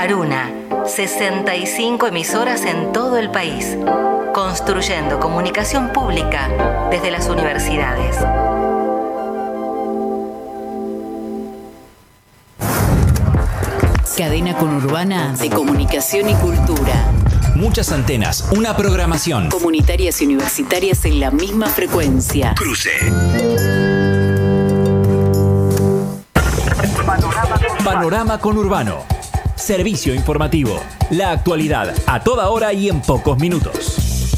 Aruna, 65 emisoras en todo el país, construyendo comunicación pública desde las universidades. Cadena conurbana de comunicación y cultura. Muchas antenas, una programación. Comunitarias y universitarias en la misma frecuencia. Cruce. Panorama conurbano. Servicio informativo. La actualidad a toda hora y en pocos minutos.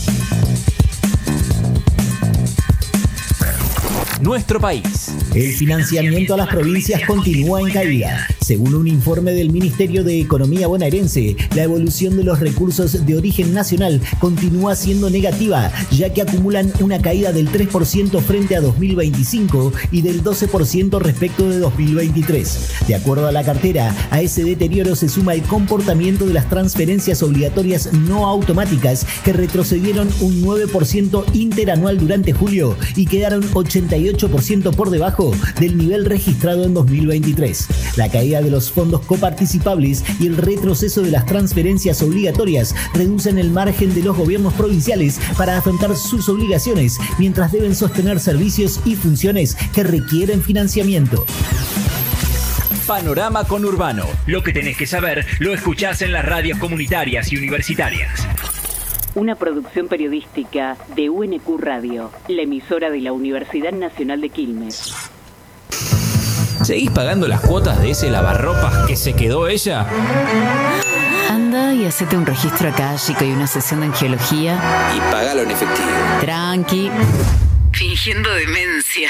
Nuestro país. El financiamiento a las provincias continúa en caída. Según un informe del Ministerio de Economía bonaerense, la evolución de los recursos de origen nacional continúa siendo negativa, ya que acumulan una caída del 3% frente a 2025 y del 12% respecto de 2023. De acuerdo a la cartera, a ese deterioro se suma el comportamiento de las transferencias obligatorias no automáticas, que retrocedieron un 9% interanual durante julio y quedaron 88% por debajo del nivel registrado en 2023. La caída de los fondos coparticipables y el retroceso de las transferencias obligatorias reducen el margen de los gobiernos provinciales para afrontar sus obligaciones, mientras deben sostener servicios y funciones que requieren financiamiento. Panorama conurbano. Lo que tenés que saber lo escuchás en las radios comunitarias y universitarias. Una producción periodística de UNQ Radio, la emisora de la Universidad Nacional de Quilmes. ¿Seguís pagando las cuotas de ese lavarropas que se quedó ella? Anda y hacete un registro akáshico y una sesión de angiología. Y pagalo en efectivo. Tranqui. Fingiendo demencia.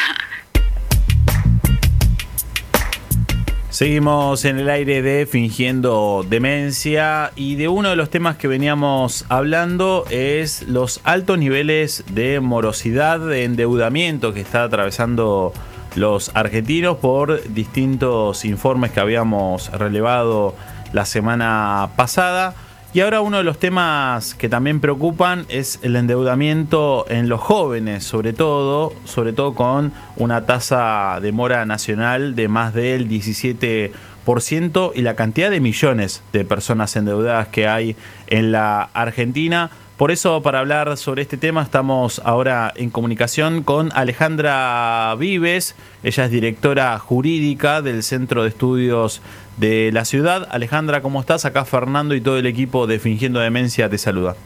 Seguimos en el aire de Fingiendo Demencia, y de uno de los temas que veníamos hablando es los altos niveles de morosidad, de endeudamiento que está atravesando los argentinos por distintos informes que habíamos relevado la semana pasada. Y ahora uno de los temas que también preocupan es el endeudamiento en los jóvenes, sobre todo con una tasa de mora nacional de más del 17% y la cantidad de millones de personas endeudadas que hay en la Argentina. Por eso, para hablar sobre este tema, estamos ahora en comunicación con Alejandra Vives. Ella es directora jurídica del Centro de Estudios de la Ciudad. Alejandra, ¿cómo estás? Acá Fernando y todo el equipo de Fingiendo Demencia te saluda.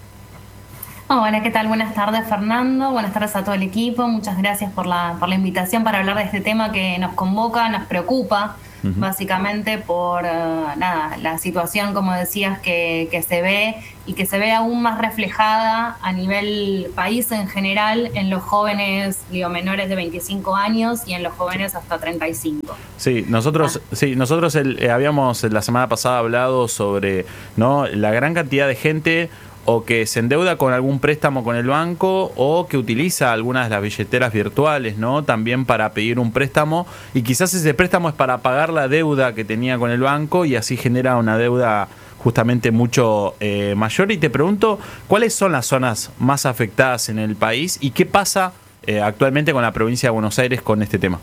Hola, ¿qué tal? Buenas tardes, Fernando. Buenas tardes a todo el equipo. Muchas gracias por la invitación para hablar de este tema que nos convoca, nos preocupa. Básicamente por la situación, como decías, que se ve y que se ve aún más reflejada a nivel país en general en los jóvenes menores de 25 años y en los jóvenes hasta 35. Sí, nosotros habíamos la semana pasada hablado sobre, ¿no?, la gran cantidad de gente o que se endeuda con algún préstamo con el banco o que utiliza algunas de las billeteras virtuales, ¿no?, también para pedir un préstamo, y quizás ese préstamo es para pagar la deuda que tenía con el banco y así genera una deuda justamente mucho mayor. Y te pregunto, ¿cuáles son las zonas más afectadas en el país y qué pasa actualmente con la provincia de Buenos Aires con este tema?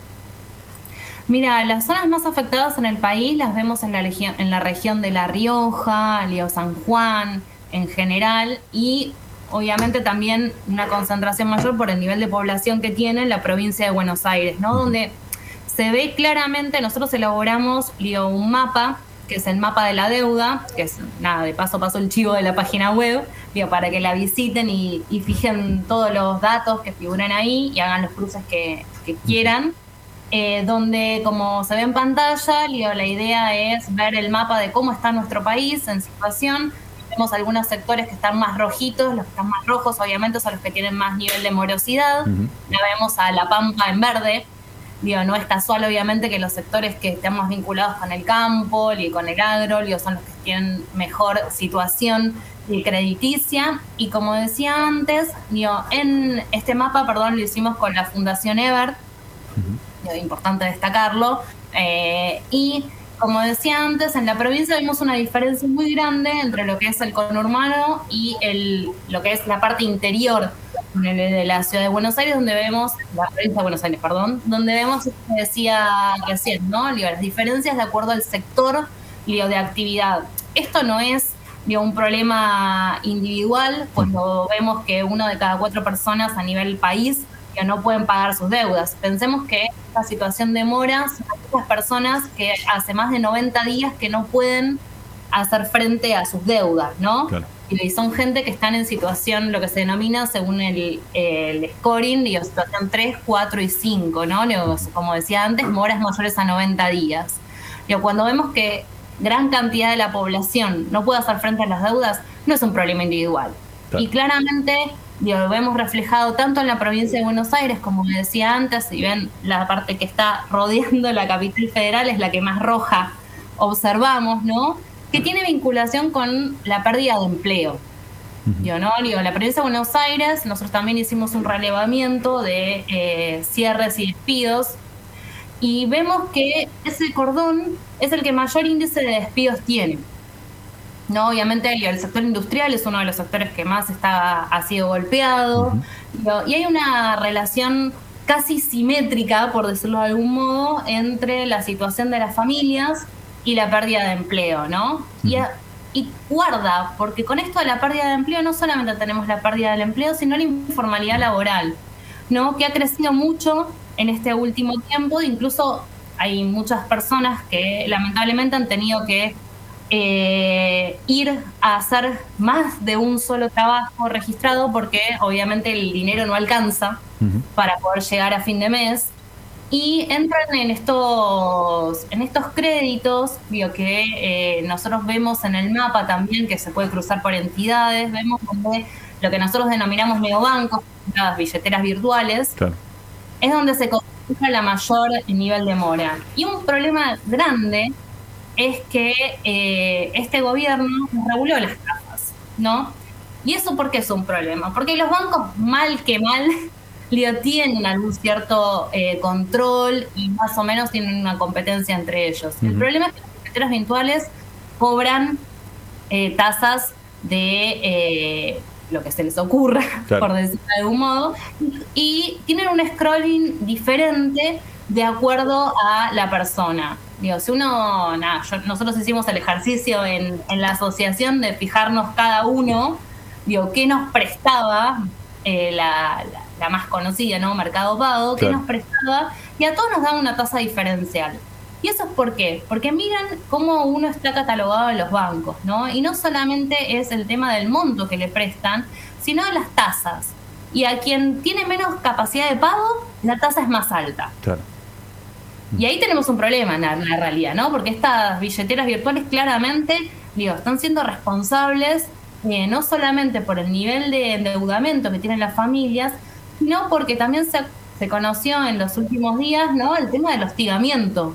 Mira, las zonas más afectadas en el país las vemos en la región de La Rioja, San Juan, en general, y obviamente también una concentración mayor por el nivel de población que tiene la provincia de Buenos Aires, ¿no? Donde se ve claramente, nosotros elaboramos un mapa, que es el mapa de la deuda, que es, de paso el chivo de la página web, para que la visiten y fijen todos los datos que figuran ahí y hagan los cruces que quieran. Donde, como se ve en pantalla, la idea es ver el mapa de cómo está nuestro país en situación. Vemos algunos sectores que están más rojitos, los que están más rojos obviamente son los que tienen más nivel de morosidad. Ya vemos a La Pampa en verde. No es casual obviamente que los sectores que están más vinculados con el campo y con el agro son los que tienen mejor situación crediticia. Y como decía antes, en este mapa, lo hicimos con la Fundación Ever, importante destacarlo, y como decía antes, en la provincia vemos una diferencia muy grande entre lo que es el conurbano y lo que es la parte interior de la ciudad de Buenos Aires, donde vemos, la provincia de Buenos Aires, donde vemos, decía recién, ¿no?, las diferencias de acuerdo al sector de actividad. esto no es un problema individual cuando vemos que 1 de cada 4 personas a nivel país que no pueden pagar sus deudas. Pensemos que esta situación de mora son aquellas personas que hace más de 90 días que no pueden hacer frente a sus deudas, ¿no? Claro. Y son gente que están en situación, lo que se denomina según el scoring, situación 3, 4 y 5, ¿no? Como decía antes, moras mayores a 90 días. Cuando vemos que gran cantidad de la población no puede hacer frente a las deudas, no es un problema individual. Claro. Y claramente lo vemos reflejado tanto en la provincia de Buenos Aires, como me decía antes, si ven la parte que está rodeando la capital federal es la que más roja observamos, ¿no? Que tiene vinculación con la pérdida de empleo. La provincia de Buenos Aires, nosotros también hicimos un relevamiento de cierres y despidos, y vemos que ese cordón es el que mayor índice de despidos tiene. No, obviamente el sector industrial es uno de los sectores que más ha sido golpeado, y hay una relación casi simétrica, por decirlo de algún modo, entre la situación de las familias y la pérdida de empleo, ¿no? Y guarda, porque con esto de la pérdida de empleo no solamente tenemos la pérdida del empleo, sino la informalidad laboral, ¿no? Que ha crecido mucho en este último tiempo. Incluso hay muchas personas que lamentablemente han tenido que ir a hacer más de un solo trabajo registrado porque obviamente el dinero no alcanza para poder llegar a fin de mes. Y entran en estos créditos, que nosotros vemos en el mapa también, que se puede cruzar por entidades, vemos donde lo que nosotros denominamos neobancos, las billeteras virtuales, claro, es donde se concentra la mayor nivel de mora. Y un problema grande es que este gobierno reguló las tasas, ¿no? ¿Y eso por qué es un problema? Porque los bancos, mal que mal, tienen algún cierto control y más o menos tienen una competencia entre ellos. El problema es que las billeteras virtuales cobran tasas de lo que se les ocurra, claro, por decirlo de algún modo, y tienen un scrolling diferente de acuerdo a la persona. Si nosotros hicimos el ejercicio en la asociación de fijarnos cada uno, qué nos prestaba la más conocida, ¿no? Mercado Pago, que nos prestaba, y a todos nos dan una tasa diferencial. ¿Y eso es por qué? Porque miran cómo uno está catalogado en los bancos, ¿no? Y no solamente es el tema del monto que le prestan, sino las tasas. Y a quien tiene menos capacidad de pago, la tasa es más alta. Claro. Y ahí tenemos un problema en la realidad, ¿no? Porque estas billeteras virtuales claramente, están siendo responsables no solamente por el nivel de endeudamiento que tienen las familias, sino porque también se conoció en los últimos días, ¿no? El tema del hostigamiento